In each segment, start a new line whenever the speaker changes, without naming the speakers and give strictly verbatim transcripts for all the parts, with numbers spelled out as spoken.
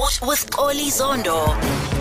Sport with Oli Zondo.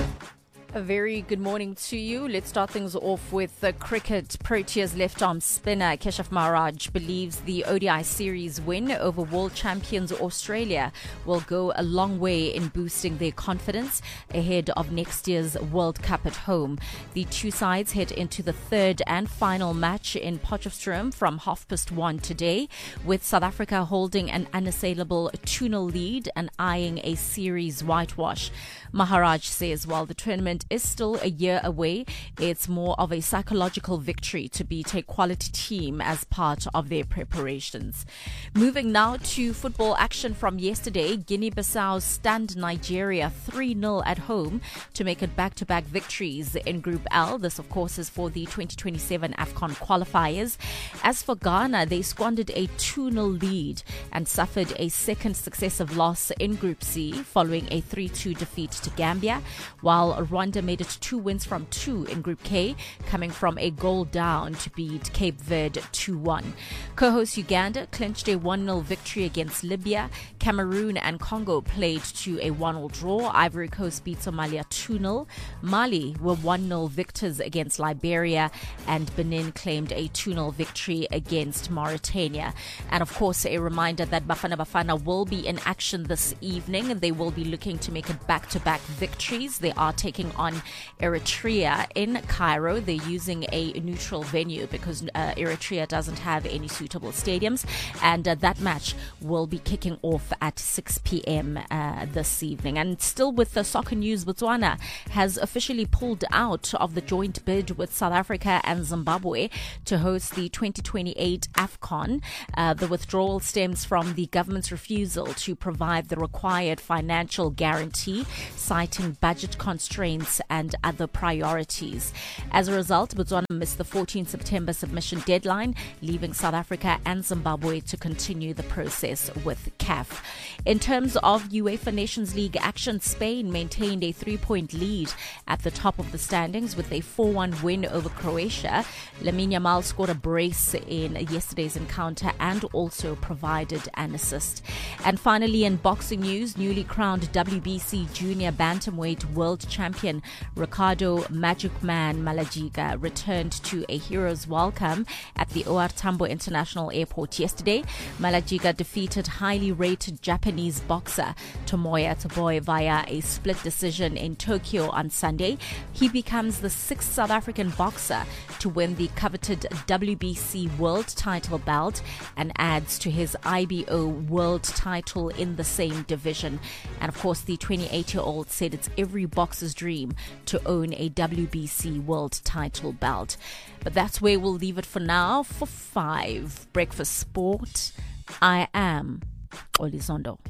A very good morning to you. Let's start things off with the cricket. Proteas left-arm spinner Keshav Maharaj believes the O D I series win over world champions Australia will go a long way in boosting their confidence ahead of next year's World Cup at home. The two sides head into the third and final match in Potchefstroom from half past one today, with South Africa holding an unassailable two nil lead and eyeing a series whitewash. Maharaj says while the tournament is still a year away, it's more of a psychological victory to beat a quality team as part of their preparations. Moving now to football action from yesterday, Guinea-Bissau stunned Nigeria three nil at home to make it back-to-back victories in Group L. This, of course, is for the twenty twenty-seven AFCON qualifiers. As for Ghana, they squandered a two nil lead and suffered a second successive loss in Group C following a three two defeat to Gambia, while Rwanda made it two wins from two in Group K, coming from a goal down to beat Cape Verde two one. Co-host Uganda clinched a one nil victory against Libya. Cameroon and Congo played to a one all draw. Ivory Coast beat Somalia two nil. Mali were one nil victors against Liberia, and Benin claimed a two nil victory against Mauritania. And of course, a reminder that Bafana Bafana will be in action this evening, and they will be looking to make it back-to-back victories. They are taking on Eritrea in Cairo. They're using a neutral venue because uh, Eritrea doesn't have any suitable stadiums, and uh, that match will be kicking off at six p.m. Uh, this evening. And still with the soccer news, Botswana has officially pulled out of the joint bid with South Africa and Zimbabwe to host the twenty twenty-eight AFCON. Uh, the withdrawal stems from the government's refusal to provide the required financial guarantee, citing budget constraints and other priorities. As a result, Botswana missed the fourteenth of September submission deadline, leaving South Africa and Zimbabwe to continue the process with C A F. In terms of UEFA Nations League action, Spain maintained a three-point lead at the top of the standings with a four one win over Croatia. Lamine Yamal scored a brace in yesterday's encounter and also provided an assist. And finally, in boxing news, newly crowned W B C Junior Bantamweight World Champion Ricardo Magic Man Malajiga returned to a hero's welcome at the O R Tambo International Airport yesterday. Malajiga defeated highly rated Japanese boxer Tomoya Toboe via a split decision in Tokyo on Sunday. He becomes the sixth South African boxer to win the coveted W B C World title belt and adds to his I B O World title in the same division. And of course, the twenty-eight-year-old said it's every boxer's dream to own a W B C World title belt. But that's where we'll leave it for now. For five Breakfast Sport, I am Oli Zondo.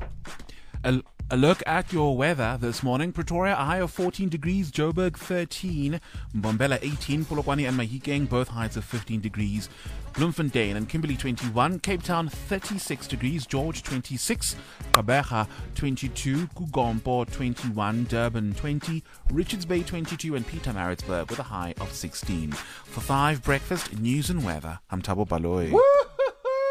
A, a look at your weather this morning. Pretoria, a high of fourteen degrees. Joburg, thirteen. Mbombela, eighteen. Polokwane and Mahikeng, both heights of fifteen degrees. Bloemfontein and Kimberley, twenty-one. Cape Town, thirty-six degrees. George, twenty-six. Gqeberha, twenty-two. Kugompo, twenty-one. Durban, twenty. Richards Bay, twenty-two. And Pietermaritzburg with a high of sixteen. For five Breakfast News and Weather, I'm Thabo Baloyi. Woo!